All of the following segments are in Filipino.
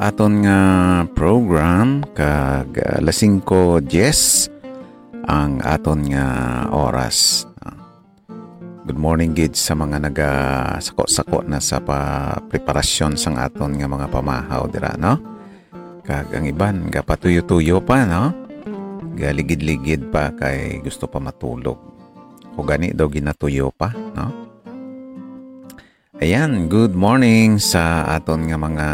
aton nga program kag alas 5:10 ang aton nga oras. Good morning gid sa mga naga-sako-sako na sa preparasyon sang aton nga mga pamahaw dira, no? Kag ang iban gapatuyo-tuyo pa, no? Galigid-ligid pa kay gusto pa matulog. O gani daw ginatuyo pa, no? Ayan, good morning sa aton nga mga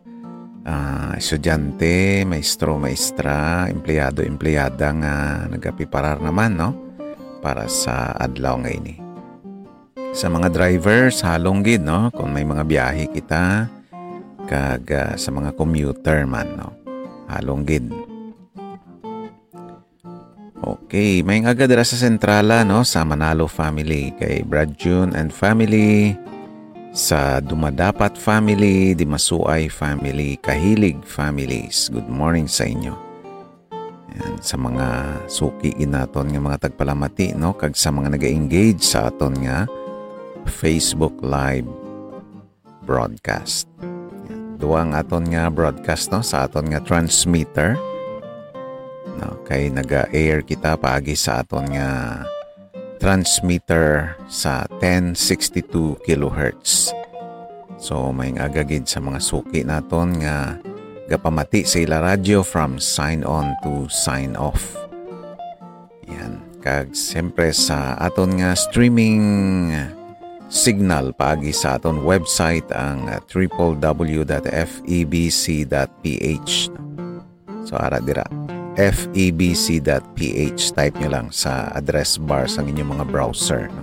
estudyante, maestro, maestra, empleyado, empleyada nga nagapiparar naman, no? Para sa adlaw nga ini. Sa mga drivers, halong gid, no? Kung may mga biyahe kita, kag sa mga commuter man, no? Halong gid. Okay, may nga dira sa sentrala, no? Sa Manalo family, kay Brad June and family, sa Dumadapat family, Dimasuay family, Kahilig families. Good morning sa inyo. And sa mga suki inaton nga mga tagpalamati, no? Kag sa mga naga-engage sa aton nga Facebook live broadcast. Duang aton nga broadcast, no? Sa aton nga transmitter. No? Kay naga-air kita paagi sa aton nga transmitter sa 1062 kHz. So may agagid sa mga suki naton nga gapamati sa ila radyo from sign on to sign off. Yan. Kag siyempre sa aton nga streaming signal paagi sa aton website ang www.febc.ph. So ara dira febc.ph, type nyo lang sa address bar sa inyong mga browser, no?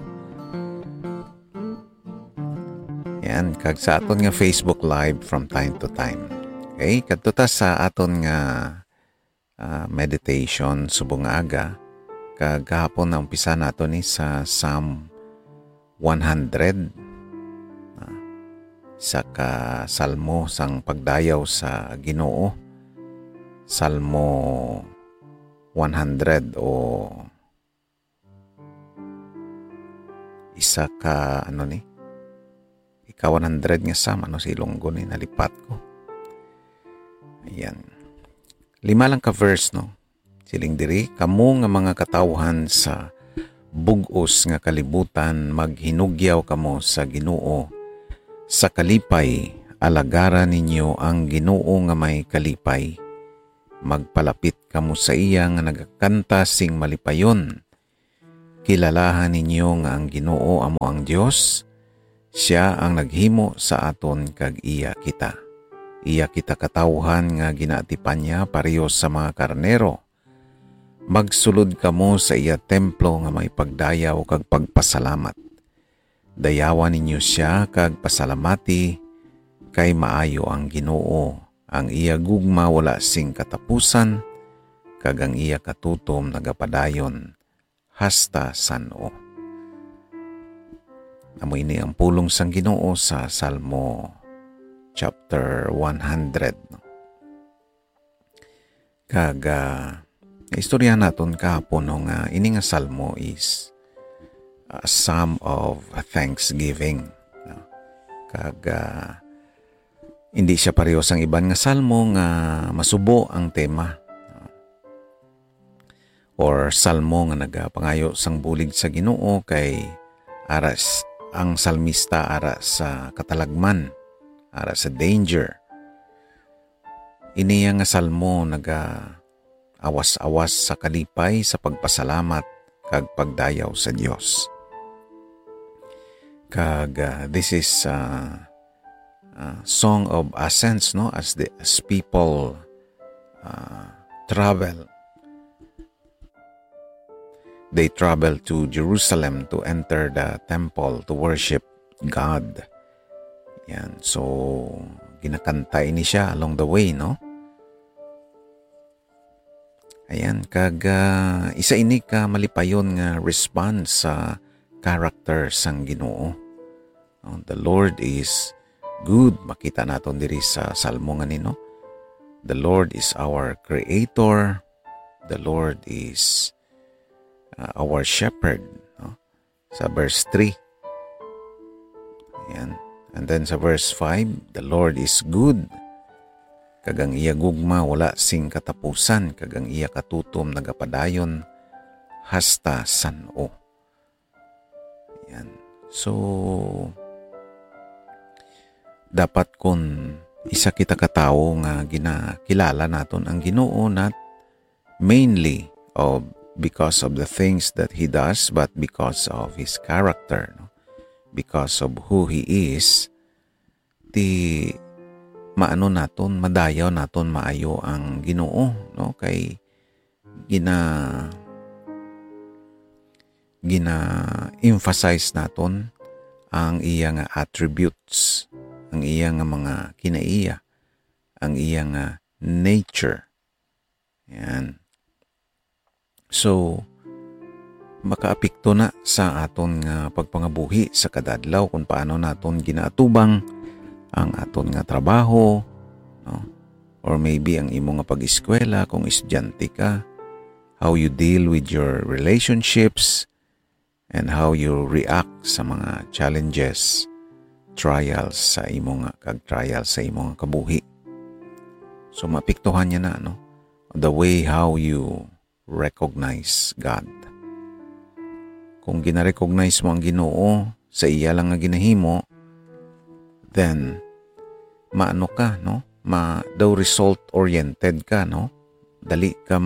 Yan, kag sa aton nga Facebook live from time to time. Okay, kadto sa aton nga meditation subong aga, kag gahapon na umpisa nato ni sa Psalm 100, sa salmo sang pagdayaw sa Ginoo. Salmo 100 o isa ka ika 100 nga Psalm, si Ilonggo ni nalipat ko. Ayan. 5 lang ka verse, no? Siling diri, kamo nga mga katawhan sa bug-os nga kalibutan, maghinugyaw kamo sa Ginoo. Sa kalipay, alagaran ninyo ang Ginoo nga may kalipay. Magpalapit kamo sa iya nga nagakanta sing malipayon. Kilalahan ninyo nga ang Ginoo amo ang Dios. Siya ang naghimo sa aton kag iya kita. Iya kita katawhan nga ginatipan niya pareho sa mga karnero. Magsulod kamo sa iya templo nga may pagdayaw kag pagpasalamat. Dayawan ninyo siya kag pasalamati, kay maayo ang Ginoo. Ang iya gugma wala sing katapusan, kag ang iya katutom nagapadayon hasta sano. Amoy ni ang pulong sang Ginoo sa Salmo chapter 100. Kag istorya naton kahapon nga ini nga salmo is a psalm of thanksgiving. Kag hindi siya pareho sang iban nga salmo nga masubo ang tema or salmo nga nagapangayo sang bulig sa Ginoo, kay aras ang salmista ara sa katalagman, ara sa danger. Iniya nga salmo naga awas-awas sa kalipay sa pagpasalamat kag pagdayaw sa Dios. Kag this is song of ascents, no? As people travel. They travel to Jerusalem to enter the temple to worship God. Yan. So, ginakanta ini siya along the way, no? Ayan. Kag isa ini ka malipayon nga response sa character sang Ginoo. The Lord is good. Makita naton diri sa salmo nga nino. The Lord is our creator. The Lord is our shepherd, no? Sa verse 3. Ayan. And then sa verse 5, the Lord is good. kagang iya gugma wala sing katapusan, kagang iya katutom nagapadayon hasta san-o. Yan. So, dapat kung isa kita katao nga ginakilala naton ang Ginoo, not mainly because of the things that He does, but because of His character, no? Because of who He is, maano naton, madayaw naton maayo ang Ginoo, no? Kay gina-emphasize naton ang iya nga attributes, ang iya nga mga kinaiya, ang iya nga nature. Yan. So, makaapekto na sa aton nga pagpangabuhi sa kadadlaw kung paano naton ginaatubang ang aton nga trabaho, no? Or maybe ang imo nga pag-eskwela kung estudyante ka, how you deal with your relationships, and how you react sa mga challenges, trials sa imo nga kag-trials sa imo nga kabuhi. So mapiktuhan niya na, no? The way how you recognize God. Kung gina-recognize mo ang Ginoo sa iya lang nga ginahimo, then maano ka, no? Daw result-oriented ka, no? Dali ka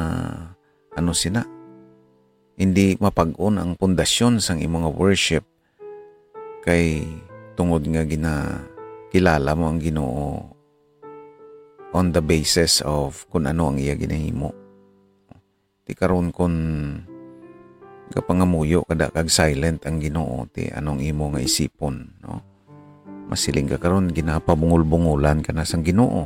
hindi mapag-on ang pundasyon sang imong nga worship kay tungod nga kilala mo ang Ginoo on the basis of kung ano ang iya ginahimo. Ti karon kun kapangamuyo kada kag silent ang Ginoo, ti anong imo nga isipon, no? Masiling ka karon ginapabungol-bungulan ka na sang Ginoo.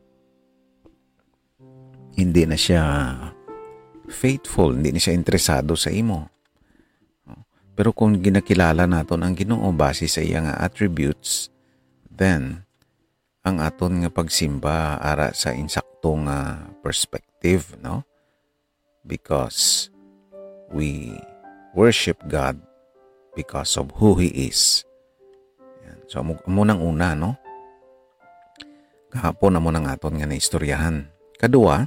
Hindi na siya faithful, hindi na siya interesado sa imo. Pero kung ginakilala naton ang Ginoo base sa iya nga attributes, then ang aton nga pagsimba ara sa insakto nga perspective, no? Because we worship God because of who He is. Yan. So, munang una, no? Kahapon na munang aton nga naistoryahan. Kadua,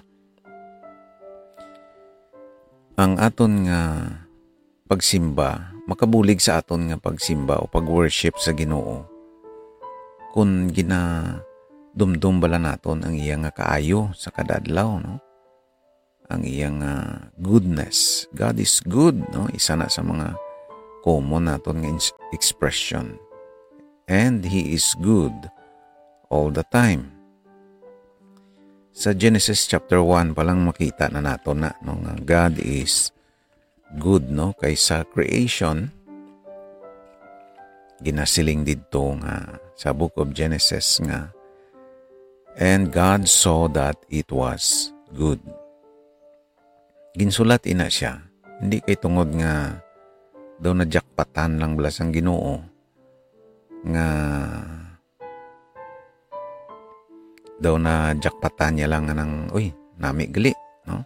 ang aton nga pagsimba, makabulig sa aton nga pagsimba o pag-worship sa Ginoo kung dumdum bala naton ang iya nga kaayo sa kadadlaw, no? Ang iya nga goodness. God is good, no? Isa na sa mga common naton nga expression. And He is good all the time. Sa Genesis chapter 1 palang makita na nato na, no, nga God is good, no? Kay sa creation, ginasiling didto nga sa book of Genesis nga, and God saw that it was good. Ginsulat ina siya, hindi kay tungod nga daw najakpatan lang bala sang Ginoo nga daw na jakpatan niya lang ng nami gali, no?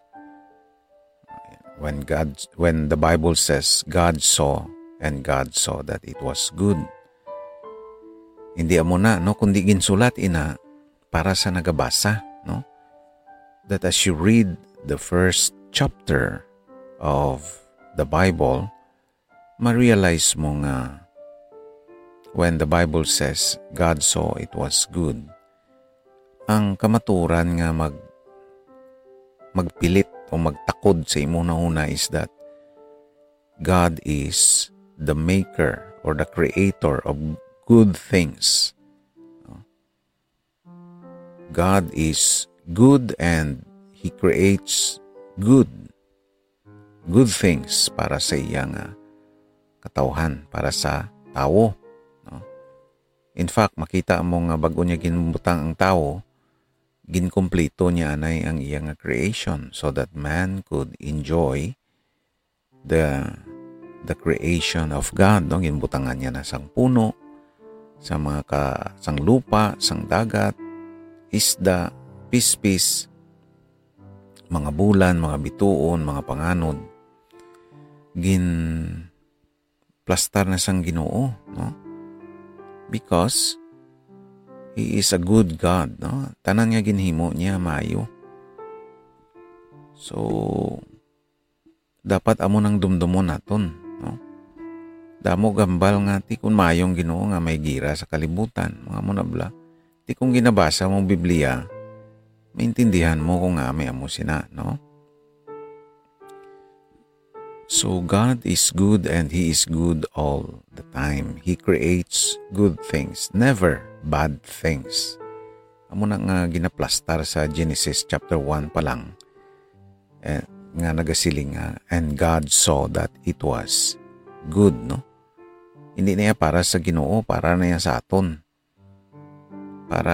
When the Bible says God saw and God saw that it was good, hindi amo na, no, kundi ginsulat ina para sa nagabasa, no? That as you read the first chapter of the Bible, ma-realize mo nga when the Bible says God saw it was good, ang kamaturan nga magpilit o magtakod sa imo na una is that God is the maker or the creator of good things. God is good and He creates good things para sa iyang katawhan, para sa tao, no? In fact, makita mo nga bago niya ginbutang ang tao, ginkumpleto niya anay ang iyang creation so that man could enjoy the creation of God, no? Ginbutangan niya na sang puno, sang lupa, sang dagat, isda, pispis, mga bulan, mga bituon, mga panganod. Plastar na sang Ginoo, no? Because He is a good God, no? Tanan nga ginhimo niya maayo. So dapat amo nang dumdumon naton, no? Damo gambal nga ti kun mayong Ginoo nga may gira sa kalibutan, mga munabla. Ti kung ginabasa mong Biblia, maintindihan mo kung nga may amo sina, no? So God is good and He is good all the time. He creates good things, never bad things. Amo na nga ginaplastar sa Genesis chapter 1 pa lang. Nga nagasiling nga, and God saw that it was good, no? Hindi niya para sa Ginoo, para na yan sa aton. Para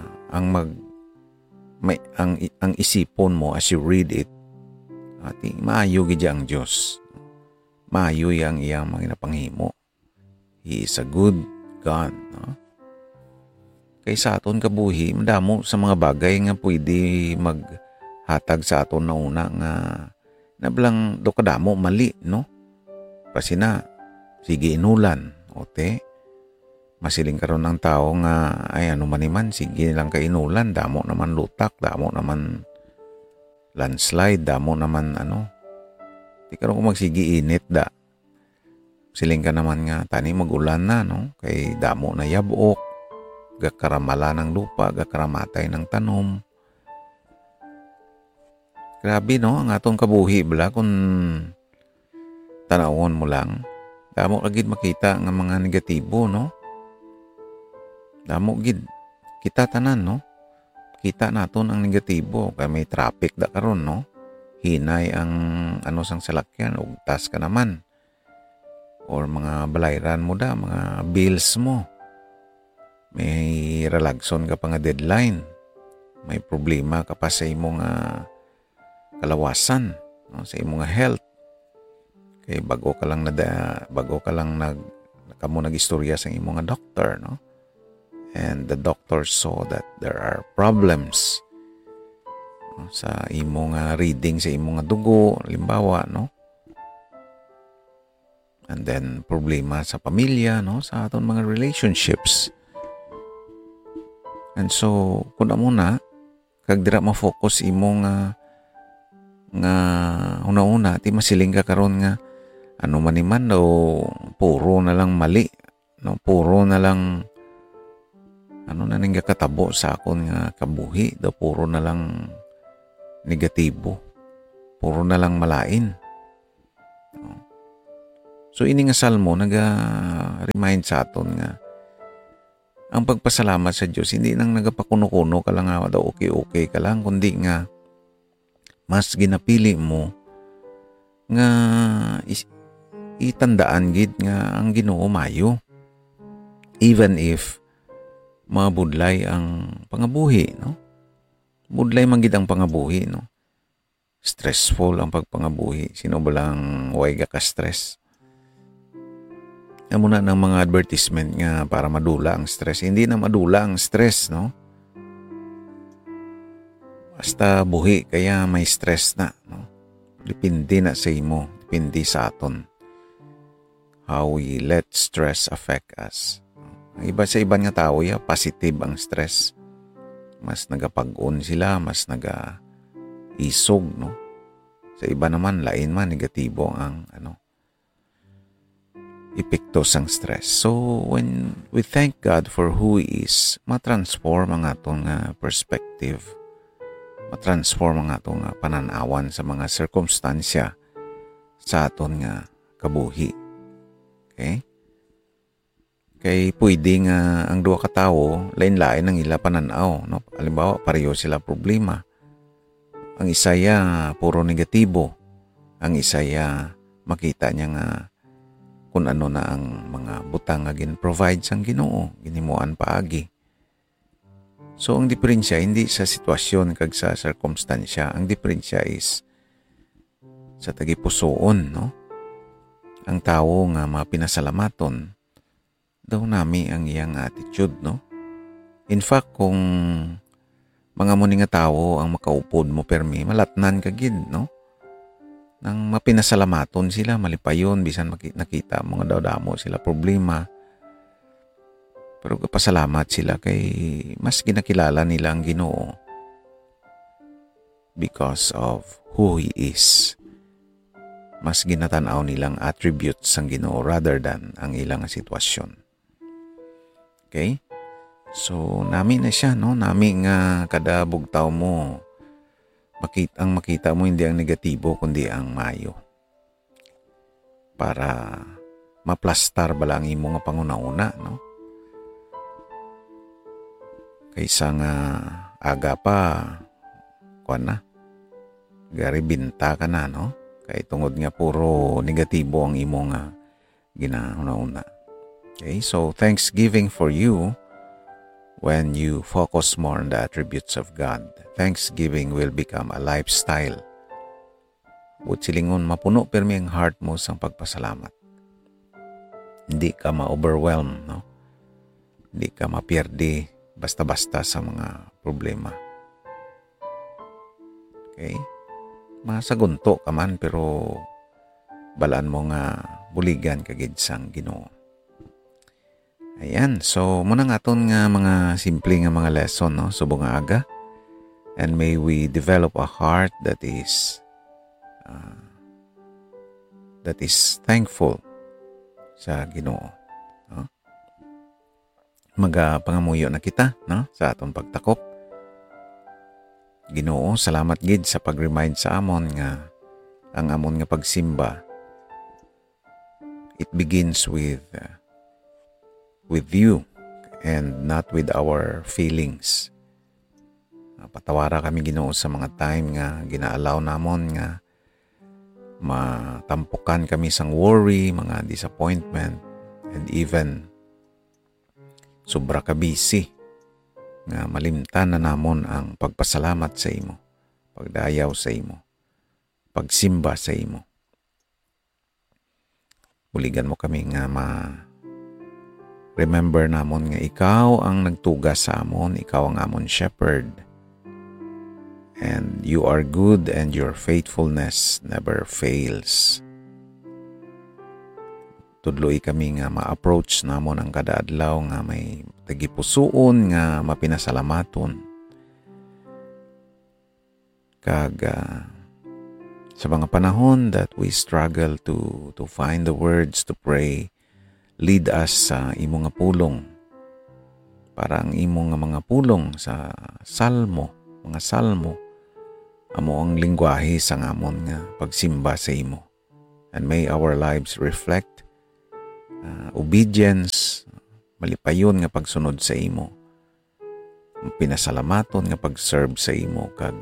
ang isipon mo as you read it, maayo gid ang Dios. Maayo yang iyang mga napanghimo. He is a good God, no? Kay sa aton kabuhi, madamo sa mga bagay nga pwede maghatag sa aton na una nga nablang do kadamo mali, no? Kasi na sige inulan, ote. Masiling karon ng tao nga ay ano man iman, sige lang kay inulan, damo naman lutak, damo naman landslide, damo naman ano. Di karon kung magsigi init da. Siling ka naman nga tani magulan na, no? Kay damo na yabok, gakaramala ng lupa, gakaramatay ng tanom. Grabe, no? Ang atong kabuhi bala kung tanawon mo lang. Damo agid makita nga mga negatibo, no? Damo gid kita tanan, no? Kita naton ang negatibo kay may traffic da karon, no? Hinay ang ano sang salakyan, ugtas ka naman. Or mga balayran mo da, mga bills mo. May relagson ka pa nga deadline. May problema ka pa sa imong kalawasan, no? Sa imong health. Kay bago ka lang nag-istorya sa imong doctor, no? And the doctor saw that there are problems, no? Sa imong reading sa imong dugo, halimbawa, no? And then problema sa pamilya, no? Sa aton mga relationships. And so kun amo na kag dira ma-focus imong nga una-una ti masiling ka karon nga ano man iman daw puro na lang mali, no? Puro na lang ano na ning katabo sa akon nga kabuhi, daw puro na lang negatibo, puro na lang malain, no? So ini nga salmo naga-remind sa aton nga ang pagpasalamat sa Dios hindi nang nagapakuno-kuno ka lang nga daw okay ka lang, kundi nga mas ginapili mo nga itandaan gid nga ang Ginoo mayo, even if mabudlay ang pangabuhi, no? Budlay man gid ang pangabuhi, no? Stressful ang pagpangabuhi. Sino ba lang way ka stress? Amo na ng mga advertisement nga para madula ang stress. Hindi na madula ang stress, no? Basta buhi kaya may stress na, no? Depende na sa imo, depende sa aton. How we let stress affect us. Ang iba sa ibang nga tao, positive ang stress. Mas nagapag-on sila, mas naga-isog, no? Sa iba naman, lain man, negatibo ang epekto sang stress. So, when we thank God for who He is, matransform ang atong perspective. Matransform ang atong pananawan sa mga sirkumstansya sa aton nga kabuhi. Okay? Kay pwede nga ang duha ka tawo lain-lain ang ila pananaw, no? Halimbawa, pareho sila problema. Ang isaya puro negatibo. Ang isaya makita niya nga kung ano na ang mga butang nga gin-provide sang Ginoo, ginimuan paagi. So ang diferensya hindi sa sitwasyon kag sa circumstansya, ang diferensya is sa tagipusoon, no? Ang tawo nga mapinasalamaton daw nami ang iyang attitude, no? In fact, kung mga muni nga tawo ang makaupod mo permi, malatnan ka gid, no? Nang mapinasalamaton sila, malipayon, bisan nakita mga daw damo sila problema. Pero kapasalamat sila kay mas ginakilala nila ang Ginoo because of who He is. Mas ginatanaw nilang attributes ang Ginoo rather than ang ilang sitwasyon. Okay? So, nami na siya, no? Nami nga kada bugtaw mo, makita mo hindi ang negatibo, kundi ang mayo. Para maplastar bala ang imo nga pangunauna, no? Kaysa nga aga pa, kuwan na, gari binta ka na, no? Kay tungod nga puro negatibo ang imo nga ginauna-una. Okay, so thanksgiving for you when you focus more on the attributes of God. Thanksgiving will become a lifestyle. Silingon, mapuno pirmi ang heart mo sa pagpasalamat. Hindi ka ma-overwhelm, no? Hindi ka mapierdi basta-basta sa mga problema. Okay? Masagunto ka man, pero balaan mo nga buligan kagid sang Ginoo. Ayan, so muna nga aton nga mga simple nga mga lesson, no? Subong nga aga. And may we develop a heart that is thankful sa Ginoo. No? Pangamuyo na kita, no? Sa atong pagtakop. Ginoo, salamat gid sa pag-remind sa amon nga ang amon nga pagsimba, it begins with you and not with our feelings. Patawara kami, Ginoo, sa mga time nga ginaalaw namon nga matampukan kami sang worry, mga disappointment, and even sobra ka busy nga malimtan na namon ang pagpasalamat sa imo, pagdayaw sa imo, pagsimba sa imo. Buligan mo kami nga remember namon nga ikaw ang nagtugas sa amon, ikaw ang amon shepherd. And you are good and your faithfulness never fails. Tudloy kami nga ma-approach namon ang kada adlaw nga may tagipusoon nga mapinasalamaton. Kag sa mga panahon that we struggle to find the words to pray, lead us sa imo nga pulong. Para ang imo nga mga pulong sa mga salmo, amo ang lingwahe sa amon nga pagsimba sa imo. And may our lives reflect obedience, malipayon nga pagsunod sa imo, pinasalamaton nga pag-serve sa imo, kag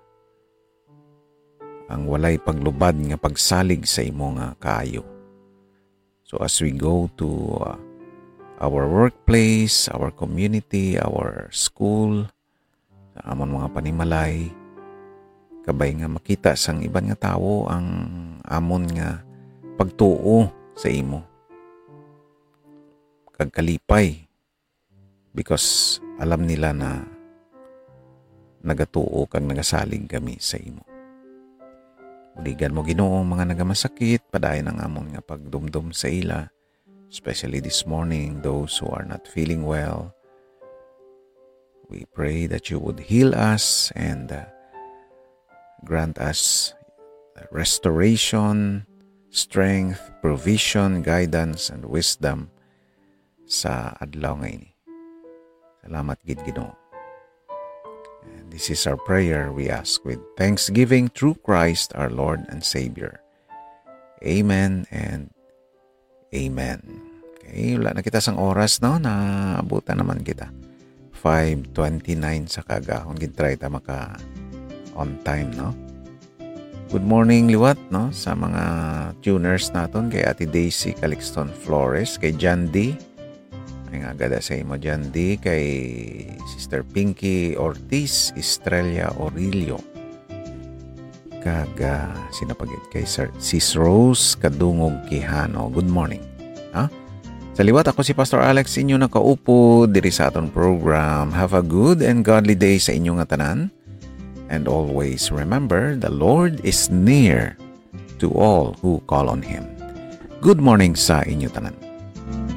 ang walay paglubad nga pagsalig sa imo nga kaayo. So as we go to our workplace, our community, our school, sa amon mga panimalay, kabay nga makita sang iban nga tawo ang amon nga pagtuo sa imo. Kagkalipay because alam nila na nagatuo kag nagasalig kami sa imo. Buligan mo, Ginoo, mga nagamasakit, padayon ang amon nga pagdumdum sa ila, especially this morning, those who are not feeling well. We pray that you would heal us and grant us restoration, strength, provision, guidance, and wisdom sa adlaw ngayon. Salamat gid, Ginoo. And this is our prayer we ask with thanksgiving through Christ our Lord and Savior. Amen and Amen. Okay, wala na kita sang oras, no? Naabutan naman kita. 5:29 sa kagahon, gitry ta maka on time, no? Good morning, liwat, no? Sa mga tuners naton, kay Ate Daisy Calixton Flores, kay John D. Ay nga gada sa imo, John D. Kay Sister Pinky Ortiz, Estrella Orilio. Kaga sinapagit kay Sis Rose Kadungog Quijano. Good morning. Ha? Sa liwat, ako si Pastor Alex, inyo nakaupo diri sa aton program. Have a good and godly day sa inyong tanan. And always remember, the Lord is near to all who call on Him. Good morning sa inyo tanan.